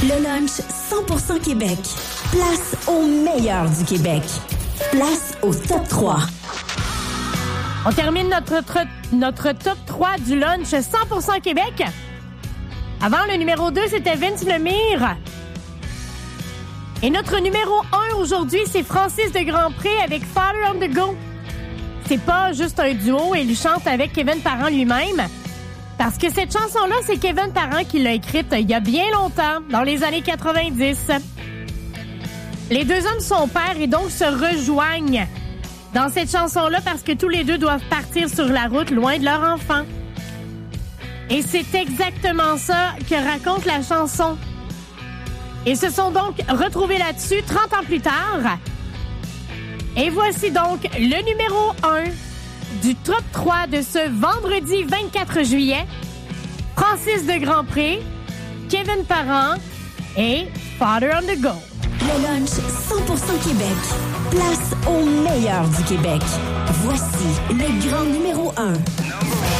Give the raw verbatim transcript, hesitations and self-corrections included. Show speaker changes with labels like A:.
A: Le lunch cent pour cent Québec. Place au meilleur du Québec. Place au top trois.
B: On termine notre, notre, notre top trois du lunch cent pour cent Québec. Avant, le numéro deux, c'était Vince Lemire. Et notre numéro un aujourd'hui, c'est Francis de Grandpré avec Father on the Go. C'est pas juste un duo, il chante avec Kevin Parent lui-même. Parce que cette chanson-là, c'est Kevin Parent qui l'a écrite il y a bien longtemps, dans les années quatre-vingt-dix. Les deux hommes sont pères et donc se rejoignent dans cette chanson-là parce que tous les deux doivent partir sur la route loin de leur enfant. Et c'est exactement ça que raconte la chanson. Ils se sont donc retrouvés là-dessus trente ans plus tard. Et voici donc le numéro un du top trois de ce vendredi vingt-quatre juillet. Francis de Grandpré, Kevin Parent et Father on the Go.
A: Le lunch cent pour cent Québec. Place au meilleur du Québec. Voici le grand numéro un.